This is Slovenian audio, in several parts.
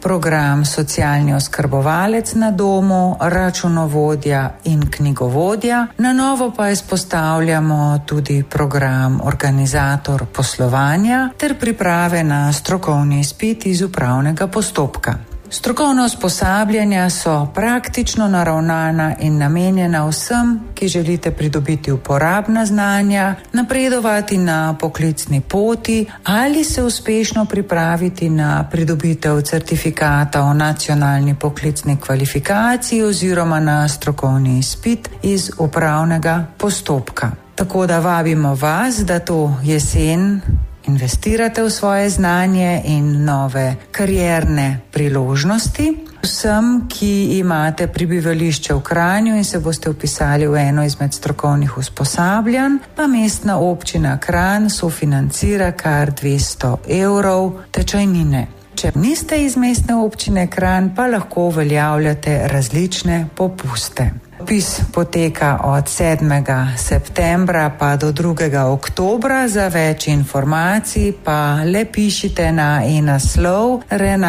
program socialni oskrbovalec na domu, računovodja in knjigovodja. Na novo pa izpostavljamo tudi program organizator poslovanja ter priprave na strokovni izpit iz upravnega postopka. Strokovna usposabljanja so praktično naravnana in namenjena vsem, ki želite pridobiti uporabna znanja, napredovati na poklicni poti ali se uspešno pripraviti na pridobitev certifikata o nacionalni poklicni kvalifikaciji oziroma na strokovni izpit iz upravnega postopka. Tako da vabimo vas, da to jesen investirate v svoje znanje in nove karierne priložnosti. Vsem, ki imate prebivališče v Kranju in se boste vpisali v eno izmed strokovnih usposabljanj, pa Mestna občina Kranj sofinancira kar 200 € tečajnine. Če niste iz Mestne občine Kranj, pa lahko uveljavljate različne popuste. Vpis poteka od 7. septembra pa do 2. oktobra. Za več informacij pa le pišite na e-naslov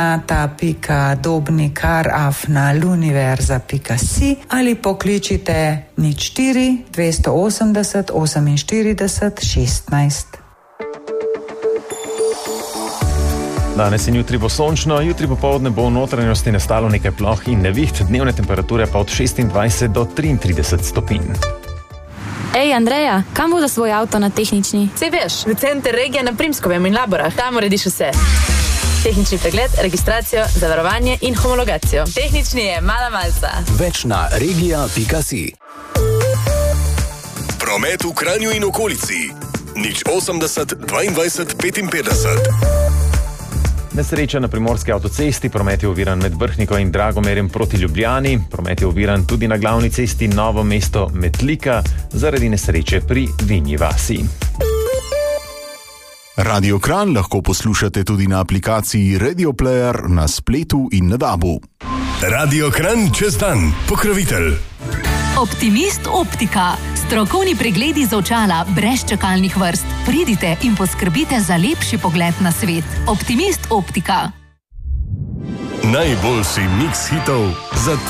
renata.dobnikar@luniverza.si ali pokličite 04 280 48 16. Danes in jutri bo sončno, jutri popoldne bo v notranjosti nastalo nekaj ploh in neviht, dnevne temperature pa od 26 do 33 stopinj. Ej, Andreja, kam voda svoj avto na tehnični? Sej veš, v center regije na Primskovem in Laborah. Tam urediš vse. Tehnični pregled, registracijo, zavarovanje in homologacijo. Tehnični je mala malca. Več na regija.si. Promet v Kranju in okolici. 080 22 55. Nesreča na primorski avtocesti, promet je oviran med Vrhniko in Dragomerjem proti Ljubljani, promet je oviran tudi na glavni cesti Novo mesto-Metlika zaradi nesreče pri Vinji vasi. Radio Kranj lahko poslušate tudi na aplikaciji Radio Player na spletu in na DAB-u. Radio Kranj čez dan, pokrovitelj. Optimist optika. Strokovni pregledi z očala brez čakalnih vrst. Pridite in poskrbite za lepši pogled na svet. Optimist optika. Najboljši miks hitov za